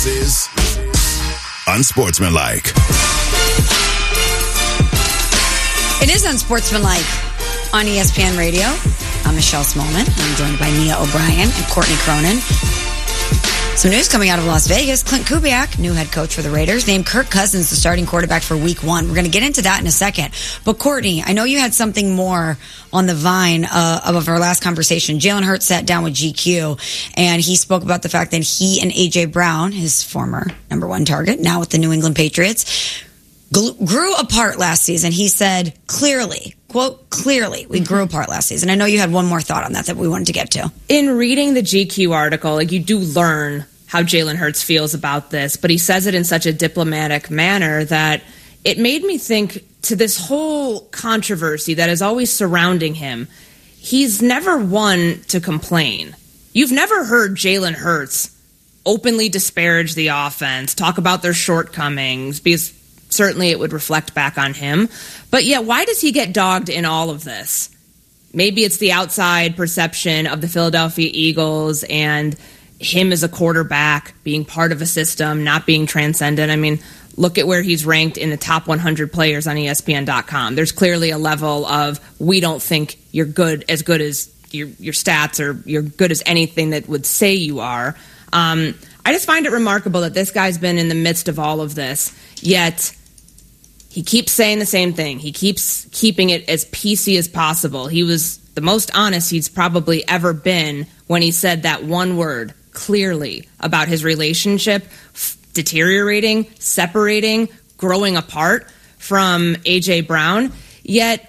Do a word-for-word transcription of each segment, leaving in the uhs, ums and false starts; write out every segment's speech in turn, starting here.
This is Unsportsmanlike. It is Unsportsmanlike on E S P N Radio. I'm Michelle Smallman. I'm joined by Mia O'Brien and Courtney Cronin. Some news coming out of Las Vegas. Clint Kubiak, new head coach for the Raiders, named Kirk Cousins the starting quarterback for week one. We're going to get into that in a second. But Courtney, I know you had something more on the vine uh, of our last conversation. Jalen Hurts sat down with G Q, and he spoke about the fact that he and A J. Brown, his former number one target, now with the New England Patriots, grew apart last season. He said, clearly, quote, clearly, we grew apart last season. I know you had one more thought on that that we wanted to get to. In reading the G Q article, like, you do learn how Jalen Hurts feels about this, but he says it in such a diplomatic manner that it made me think to this whole controversy that is always surrounding him. He's never one to complain. You've never heard Jalen Hurts openly disparage the offense, talk about their shortcomings, because certainly it would reflect back on him. But yeah, why does he get dogged in all of this? Maybe it's the outside perception of the Philadelphia Eagles and him as a quarterback being part of a system, not being transcendent. I mean, look at where he's ranked in the top one hundred players on E S P N dot com. There's clearly a level of, we don't think you're good, as good as your, your stats, or you're good as anything that would say you are. Um, I just find it remarkable that this guy's been in the midst of all of this, yet he keeps saying the same thing. He keeps keeping it as P C as possible. He was the most honest he's probably ever been when he said that one word, clearly, about his relationship f- deteriorating, separating, growing apart from A J. Brown. Yet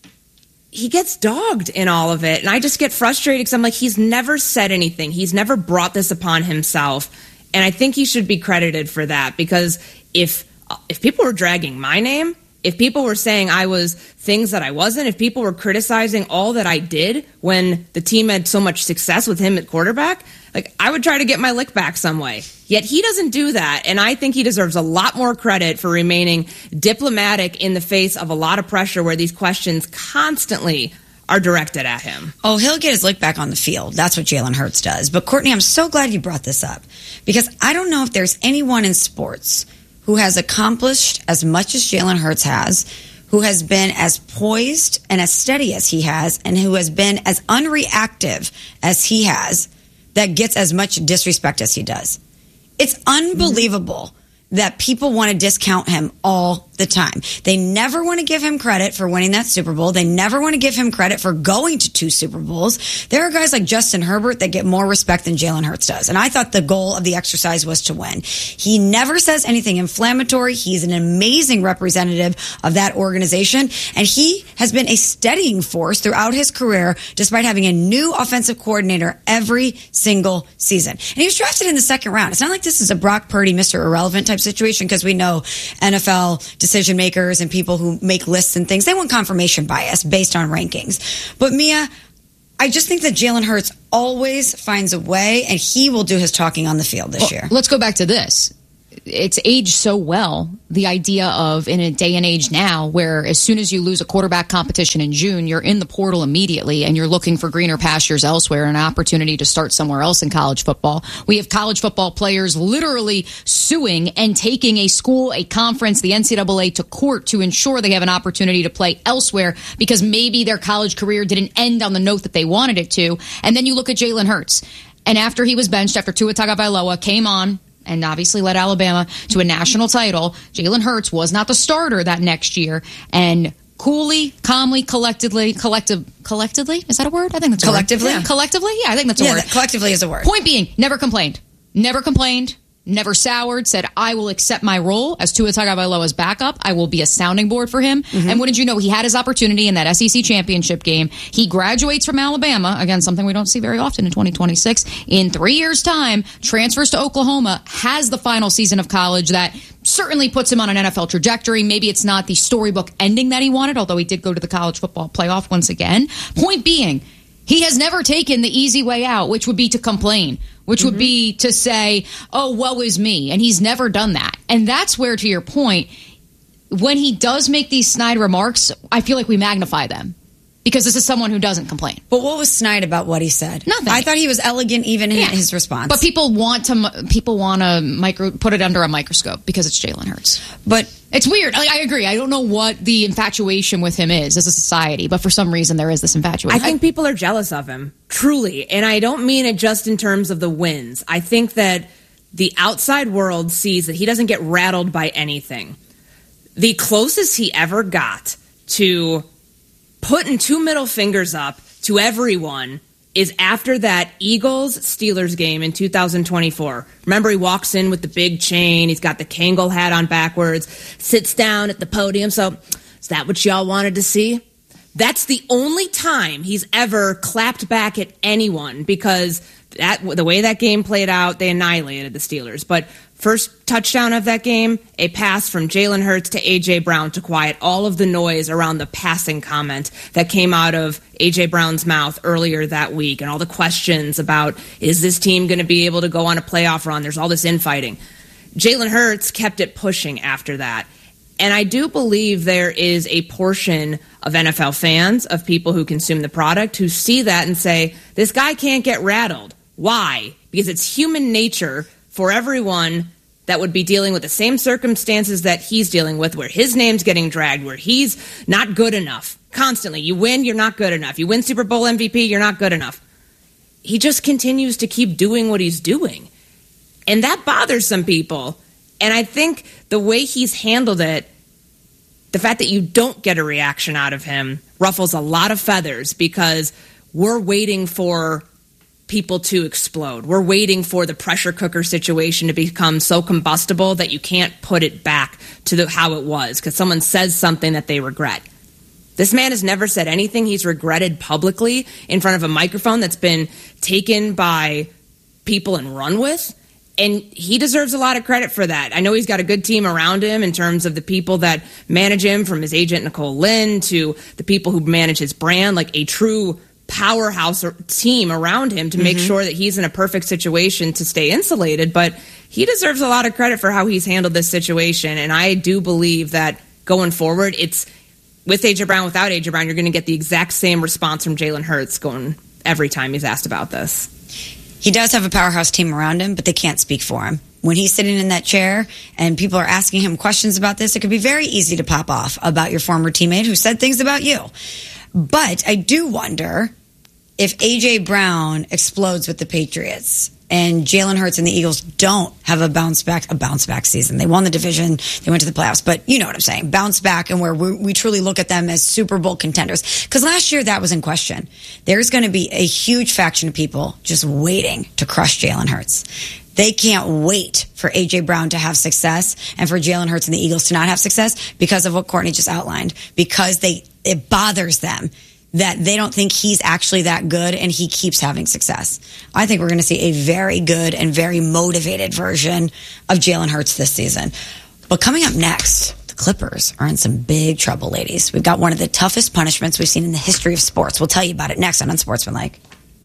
he gets dogged in all of it. And I just get frustrated because I'm like, he's never said anything. He's never brought this upon himself. And I think he should be credited for that, because if If people were dragging my name, if people were saying I was things that I wasn't, if people were criticizing all that I did when the team had so much success with him at quarterback, like, I would try to get my lick back some way. Yet he doesn't do that, and I think he deserves a lot more credit for remaining diplomatic in the face of a lot of pressure where these questions constantly are directed at him. Oh, he'll get his lick back on the field. That's what Jalen Hurts does. But Courtney, I'm so glad you brought this up, because I don't know if there's anyone in sports who has accomplished as much as Jalen Hurts has, who has been as poised and as steady as he has, and who has been as unreactive as he has, that gets as much disrespect as he does. It's unbelievable mm-hmm. that people want to discount him all the time. They never want to give him credit for winning that Super Bowl. They never want to give him credit for going to two Super Bowls. There are guys like Justin Herbert that get more respect than Jalen Hurts does. And I thought the goal of the exercise was to win. He never says anything inflammatory. He's an amazing representative of that organization. And he has been a steadying force throughout his career, despite having a new offensive coordinator every single season. And he was drafted in the second round. It's not like this is a Brock Purdy, Mister Irrelevant type situation, because we know N F L decision makers and people who make lists and things, they want confirmation bias based on rankings. But Mia, I just think that Jalen Hurts always finds a way, and he will do his talking on the field this well, year. Let's go back to this. It's aged so well, the idea of, in a day and age now where as soon as you lose a quarterback competition in June, you're in the portal immediately and you're looking for greener pastures elsewhere, an opportunity to start somewhere else in college football. We have college football players literally suing and taking a school, a conference, the N C double A to court to ensure they have an opportunity to play elsewhere because maybe their college career didn't end on the note that they wanted it to. And then you look at Jalen Hurts. And after he was benched, after Tua Tagovailoa came on and obviously led Alabama to a national title, Jalen Hurts was not the starter that next year. And coolly, calmly, collectively, collective, collectively, is that a word? I think that's a collectively? word. Yeah. Collectively? Yeah, I think that's a yeah, word. That collectively is a word. Point being, never complained. Never complained. Never soured, said, I will accept my role as Tua Tagovailoa's backup. I will be a sounding board for him. Mm-hmm. And what did you know? He had his opportunity in that S E C championship game. He graduates from Alabama, again, something we don't see very often in twenty twenty-six. In three years' time, transfers to Oklahoma, has the final season of college that certainly puts him on an N F L trajectory. Maybe it's not the storybook ending that he wanted, although he did go to the college football playoff once again. Point being, he has never taken the easy way out, which would be to complain, which mm-hmm. would be to say, oh, woe is me. And he's never done that. And that's where, to your point, when he does make these snide remarks, I feel like we magnify them. because this is someone who doesn't complain. But what was snide about what he said? Nothing. I thought he was elegant even in Yeah. his response. But people want to people want to micro put it under a microscope because it's Jalen Hurts. But it's weird. Like, I agree. I don't know what the infatuation with him is as a society, but for some reason there is this infatuation. I think people are jealous of him, truly. And I don't mean it just in terms of the wins. I think that the outside world sees that he doesn't get rattled by anything. The closest he ever got to putting two middle fingers up to everyone is after that Eagles-Steelers game in two thousand twenty-four. Remember, he walks in with the big chain. He's got the Kangol hat on backwards, sits down at the podium. So, is that what y'all wanted to see? That's the only time he's ever clapped back at anyone, because that the way that game played out, they annihilated the Steelers. But first touchdown of that game, a pass from Jalen Hurts to A J. Brown to quiet all of the noise around the passing comment that came out of A J. Brown's mouth earlier that week, and all the questions about, is this team going to be able to go on a playoff run? There's all this infighting. Jalen Hurts kept it pushing after that. And I do believe there is a portion of N F L fans, of people who consume the product, who see that and say, this guy can't get rattled. Why? Because it's human nature for everyone that would be dealing with the same circumstances that he's dealing with, where his name's getting dragged, where he's not good enough. Constantly. You win, you're not good enough. You win Super Bowl M V P, you're not good enough. He just continues to keep doing what he's doing. And that bothers some people. And I think the way he's handled it, the fact that you don't get a reaction out of him, ruffles a lot of feathers, because we're waiting for people to explode. We're waiting for the pressure cooker situation to become so combustible that you can't put it back to the, how it was, because someone says something that they regret. This man has never said anything he's regretted publicly in front of a microphone that's been taken by people and run with. And he deserves a lot of credit for that. I know he's got a good team around him in terms of the people that manage him, from his agent Nicole Lynn to the people who manage his brand, like a true powerhouse team around him to make mm-hmm. sure that he's in a perfect situation to stay insulated. But he deserves a lot of credit for how he's handled this situation. And I do believe that going forward, it's with A J. Brown, without A J. Brown, you're going to get the exact same response from Jalen Hurts going every time he's asked about this. He does have a powerhouse team around him, but they can't speak for him. When he's sitting in that chair and people are asking him questions about this, it could be very easy to pop off about your former teammate who said things about you. But I do wonder if A J. Brown explodes with the Patriots and Jalen Hurts and the Eagles don't have a bounce back, a bounce back season. They won the division, they went to the playoffs, but you know what I'm saying, bounce back, and where we, we truly look at them as Super Bowl contenders. Because last year that was in question. There's going to be a huge faction of people just waiting to crush Jalen Hurts. They can't wait for A J. Brown to have success and for Jalen Hurts and the Eagles to not have success because of what Courtney just outlined. Because they it bothers them that they don't think he's actually that good and he keeps having success. I think we're going to see a very good and very motivated version of Jalen Hurts this season. But coming up next, the Clippers are in some big trouble, ladies. We've got one of the toughest punishments we've seen in the history of sports. We'll tell you about it next on Unsportsmanlike.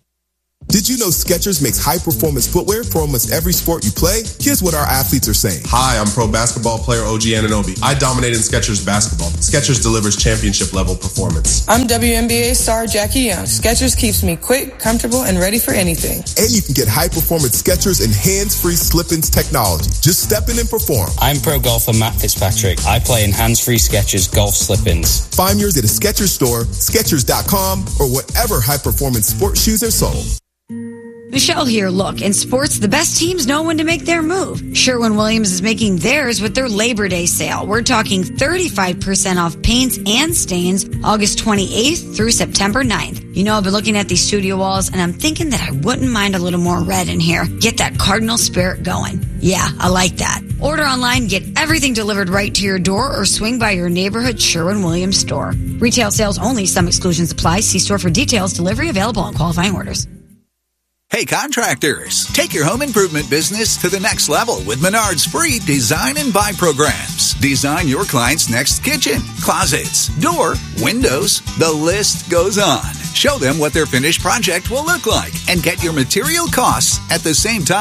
Did you know Skechers makes high-performance footwear for almost every sport you play? Here's what our athletes are saying. Hi, I'm pro basketball player O G Anunoby. I dominate in Skechers basketball. Skechers delivers championship-level performance. I'm W N B A star Jackie Young. Skechers keeps me quick, comfortable, and ready for anything. And you can get high-performance Skechers and hands-free slip-ins technology. Just step in and perform. I'm pro golfer Matt Fitzpatrick. I play in hands-free Skechers golf slip-ins. Find yours at a Skechers store, Skechers dot com, or whatever high-performance sports shoes are sold. Michelle here. Look, in sports, the best teams know when to make their move. Sherwin-Williams is making theirs with their Labor Day sale. We're talking thirty-five percent off paints and stains August twenty-eighth through September ninth. You know, I've been looking at these studio walls, and I'm thinking that I wouldn't mind a little more red in here. Get that Cardinal spirit going. Yeah, I like that. Order online, get everything delivered right to your door, or swing by your neighborhood Sherwin-Williams store. Retail sales only. Some exclusions apply. See store for details. Delivery available on qualifying orders. Hey contractors, take your home improvement business to the next level with Menard's free design and buy programs. Design your client's next kitchen, closets, door, windows, the list goes on. Show them what their finished project will look like and get your material costs at the same time.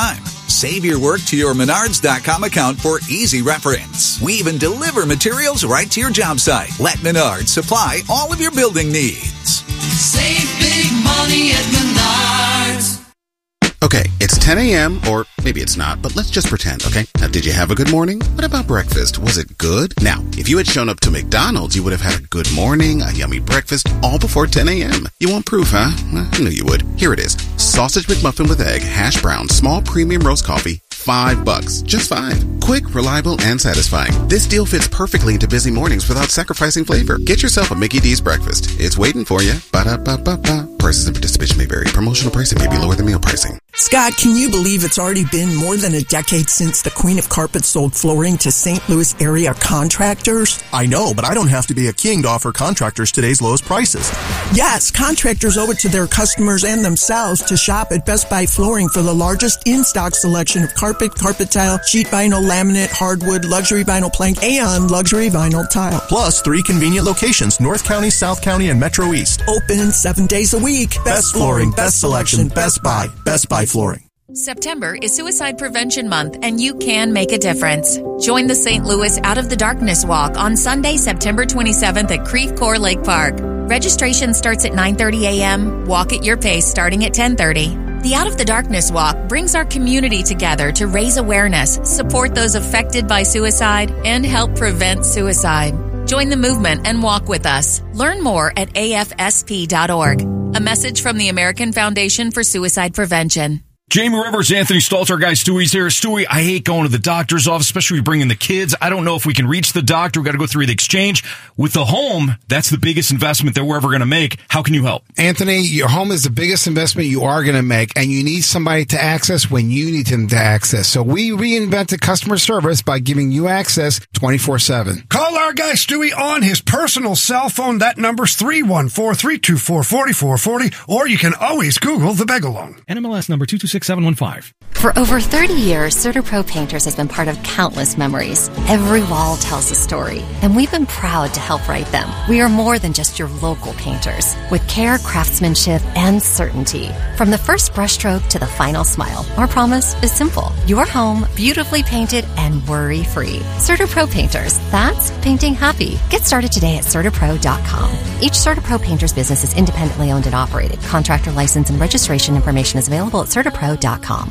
Save your work to your Menards dot com account for easy reference. We even deliver materials right to your job site. Let Menards supply all of your building needs. Save big money at Menards. Okay, it's ten a.m., or maybe it's not, but let's just pretend, okay? Now, did you have a good morning? What about breakfast? Was it good? Now, if you had shown up to McDonald's, you would have had a good morning, a yummy breakfast, all before ten a.m. You want proof, huh? Well, I knew you would. Here it is. Sausage McMuffin with egg, hash brown, small premium roast coffee, five bucks. Just five. Quick, reliable, and satisfying. This deal fits perfectly into busy mornings without sacrificing flavor. Get yourself a Mickey D's breakfast. It's waiting for you. Ba-da-ba-ba-ba. Prices and participation may vary. Promotional pricing may be lower than meal pricing. Scott, can you believe it's already been more than a decade since the Queen of Carpets sold flooring to Saint Louis area contractors? I know, but I don't have to be a king to offer contractors today's lowest prices. Yes, contractors owe it to their customers and themselves to shop at Best Buy Flooring for the largest in-stock selection of carpet, carpet tile, sheet vinyl, laminate, hardwood, luxury vinyl plank, and luxury vinyl tile. Plus three convenient locations, North County, South County, and Metro East. Open seven days a week. Best flooring, best selection, Best Buy. Best Buy Flooring. September is Suicide Prevention Month, and you can make a difference. Join the Saint Louis Out of the Darkness Walk on Sunday, September twenty-seventh at Creve Coeur Lake Park. Registration starts at nine thirty a.m., walk at your pace starting at ten thirty. The Out of the Darkness Walk brings our community together to raise awareness, support those affected by suicide, and help prevent suicide. Join the movement and walk with us. Learn more at A F S P dot org. A message from the American Foundation for Suicide Prevention. Jamie Rivers, Anthony Stalter, guys, Stewie's here. Stewie, I hate going to the doctor's office, especially bringing the kids. I don't know if we can reach the doctor. We've got to go through the exchange. With the home, that's the biggest investment that we're ever going to make. How can you help? Anthony, your home is the biggest investment you are going to make, and you need somebody to access when you need them to access. So we reinvented customer service by giving you access twenty-four seven. Call our guy Stewie on his personal cell phone. That number's three one four, three two four, four four four zero, or you can always Google the Begalong. N M L S number two two six seven one five. For over thirty years, CertaPro Painters has been part of countless memories. Every wall tells a story, and we've been proud to help write them. We are more than just your local painters, with care, craftsmanship, and certainty. From the first brushstroke to the final smile, our promise is simple. Your home, beautifully painted and worry-free. CertaPro Painters, that's painting happy. Get started today at CertaPro dot com. Each CertaPro Painters business is independently owned and operated. Contractor license and registration information is available at CertaPro dot com.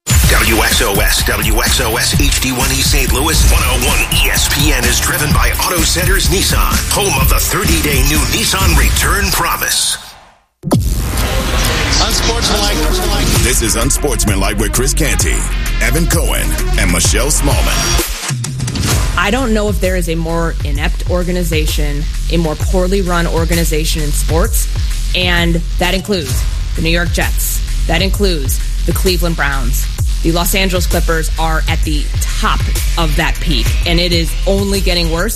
W X O S, W X O S H D one E Saint Louis, one oh one E S P N is driven by Auto Centers Nissan, home of the thirty-day new Nissan Return Promise. Unsportsmanlike. This is Unsportsmanlike with Chris Canty, Evan Cohen, and Michelle Smallman. I don't know if there is a more inept organization, a more poorly run organization in sports, and that includes the New York Jets. That includes the Cleveland Browns. The Los Angeles Clippers are at the top of that peak, and it is only getting worse.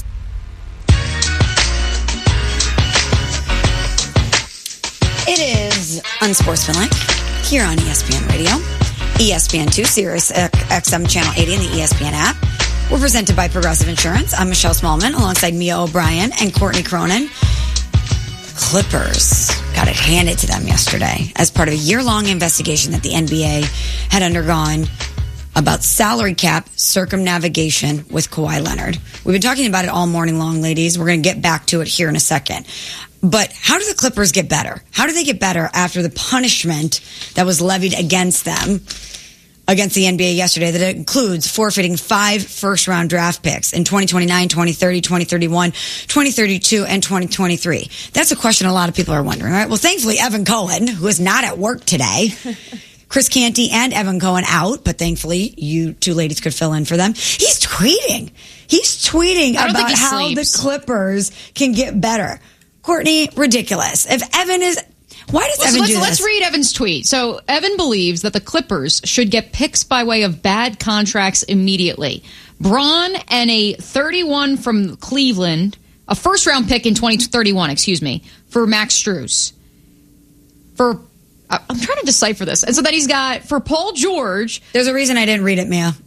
It is Unsportsmanlike here on E S P N Radio, E S P N two, Sirius X M Channel eighty, and the E S P N app. We're presented by Progressive Insurance. I'm Michelle Smallman, alongside Mia O'Brien and Courtney Cronin. Clippers got it handed to them yesterday as part of a year-long investigation that the N B A had undergone about salary cap circumnavigation with Kawhi Leonard. We've been talking about it all morning long, ladies. We're going to get back to it here in a second. But how do the Clippers get better? How do they get better after the punishment that was levied against them, against the N B A yesterday, that includes forfeiting five first-round draft picks in twenty twenty-nine, twenty thirty, twenty thirty-one, twenty thirty-two, and twenty twenty-three? That's a question a lot of people are wondering, right? Well, thankfully, Evan Cohen, who is not at work today, Chris Canty and Evan Cohen out, but thankfully, you two ladies could fill in for them. He's tweeting. He's tweeting about he how sleeps. the Clippers can get better. Courtney, ridiculous. If Evan is... Why does well, Evan so let's, do this? let's read Evan's tweet. So Evan believes that the Clippers should get picks by way of bad contracts immediately. Braun and a thirty-one from Cleveland, a first-round pick in twenty thirty-one, excuse me, for Max Strus. For I'm trying to decipher this. And so then he's got, for Paul George... There's a reason I didn't read it, Mia.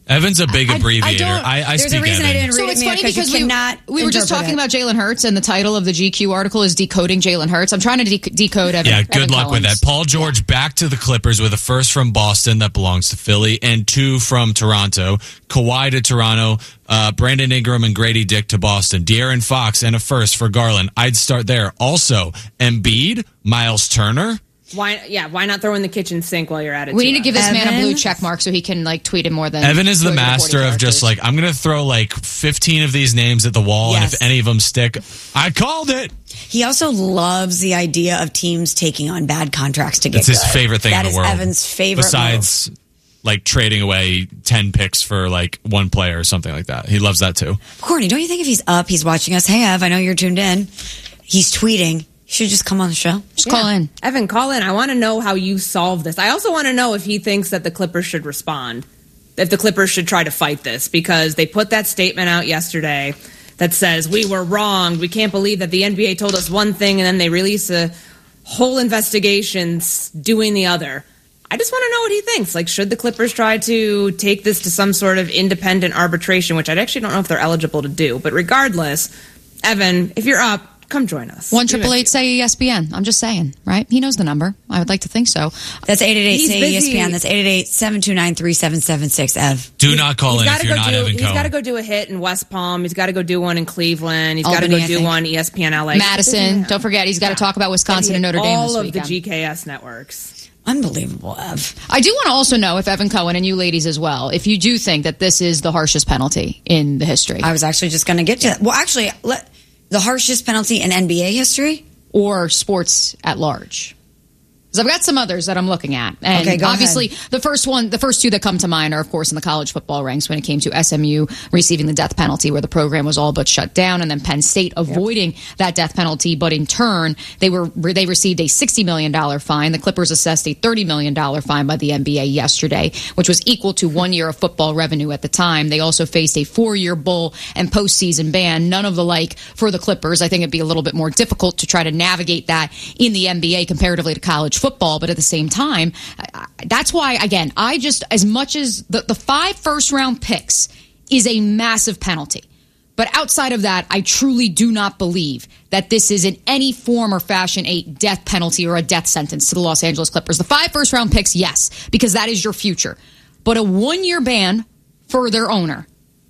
Evan's a big I- I abbreviator. don't- I, I, There's speak a reason Evan. I didn't So read it's it, Mia, funny because because you we, cannot we were just interpret talking it. about Jalen Hurts, and the title of the G Q article is Decoding Jalen Hurts. I'm trying to de- decode Evan. Yeah, good Evan luck with Collins. that. Paul George back to the Clippers with a first from Boston that belongs to Philly and two from Toronto. Kawhi to Toronto, uh, Brandon Ingram and Grady Dick to Boston. De'Aaron Fox and a first for Garland. I'd start there. Also, Embiid, Miles Turner. Why? Yeah, why not throw in the kitchen sink while you're at it? We too, need to give this Evan? man a blue check mark so he can like tweet it more than Evan is the go to master forty of just characters. like, I'm going to throw like fifteen of these names at the wall, and Yes. if any of them stick, I called it. He also loves the idea of teams taking on bad contracts to get It's his good. favorite thing That in the is world. Evan's favorite Besides, like trading away ten picks for like one player or something like that. He loves that too. move. Courtney, don't you think if he's up, he's watching us, hey, Ev, I know you're tuned in, he's tweeting, you should just come on the show? Just call in. Evan, call in. I want to know how you solve this. I also want to know if he thinks that the Clippers should respond, if the Clippers should try to fight this, because they put that statement out yesterday that says, we were wrong. We can't believe that the N B A told us one thing and then they release a whole investigation doing the other. I just want to know what he thinks. Like, should the Clippers try to take this to some sort of independent arbitration, which I actually don't know if they're eligible to do. But regardless, Evan, if you're up, come join us. One triple eight say E S P N. I'm just saying, right? He knows the number. I would like to think so. That's eight eight eight He's say E S P N. busy. That's eight eight eight, seven two nine, three seven seven six, Ev. Do not call He's in gotta if you're go not do, Evan He's Cohen. got to go do a hit in West Palm. He's got to go do one in Cleveland. He's got to Albany, go I do think. one E S P N L A. Madison. Don't forget, he's got to talk about Wisconsin and Notre Dame all this of weekend. the G K S networks. Unbelievable, Ev. I do want to also know if Evan Cohen and you ladies as well, if you do think that this is the harshest penalty in the history. I was actually just going to get to that. Well, actually, let, the harshest penalty in N B A history? Or sports at large. Because I've got some others that I'm looking at. And Okay, go obviously, ahead. the first one, the first two that come to mind are, of course, in the college football ranks when it came to S M U receiving the death penalty, where the program was all but shut down, and then Penn State avoiding that death penalty. But in turn, they were they received a sixty million dollars fine. The Clippers assessed a thirty million dollars fine by the N B A yesterday, which was equal to one year of football revenue at the time. They also faced a four-year bowl and postseason ban. None of the like for the Clippers. I think it'd be a little bit more difficult to try to navigate that in the N B A comparatively to college football, but at the same time, I- I- that's why, again, I just, as much as the, the five first round picks is a massive penalty. But outside of that, I truly do not believe that this is in any form or fashion a death penalty or a death sentence to the Los Angeles Clippers. The five first round picks, yes, because that is your future. But a one year ban for their owner.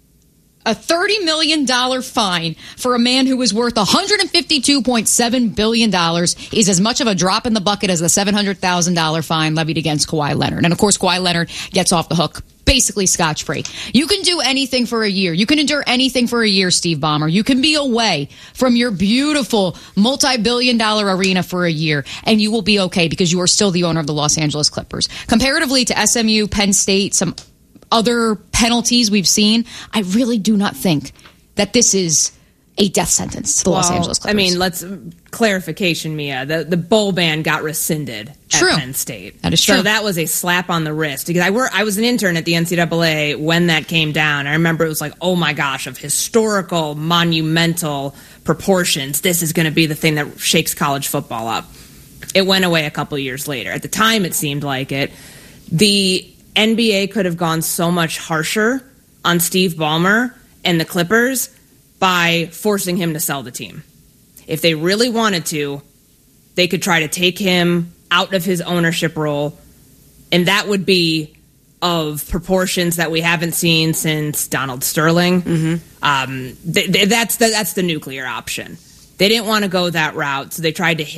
A thirty million dollars fine for a man who was worth one hundred fifty-two point seven billion dollars is as much of a drop in the bucket as the seven hundred thousand dollars fine levied against Kawhi Leonard. And of course, Kawhi Leonard gets off the hook basically scotch-free. You can do anything for a year. You can endure anything for a year, Steve Ballmer. You can be away from your beautiful multi-billion dollar arena for a year, and you will be okay because you are still the owner of the Los Angeles Clippers. Comparatively to S M U, Penn State, some other penalties we've seen, I really do not think that this is a death sentence to the Los Well, Angeles Clippers. I mean, let's clarification, Mia. The the bowl ban got rescinded True. at Penn State. That is So true. that was a slap on the wrist because I were I was an intern at the N C double A when that came down. I remember it was like, oh my gosh, of historical, monumental proportions. This is going to be the thing that shakes college football up. It went away a couple years later. At the time, it seemed like it. The N B A could have gone so much harsher on Steve Ballmer and the Clippers by forcing him to sell the team. If they really wanted to, they could try to take him out of his ownership role, and that would be of proportions that we haven't seen since Donald Sterling. Mm-hmm. Um, th- th- that's the, that's the nuclear option. They didn't want to go that route, so they tried to hit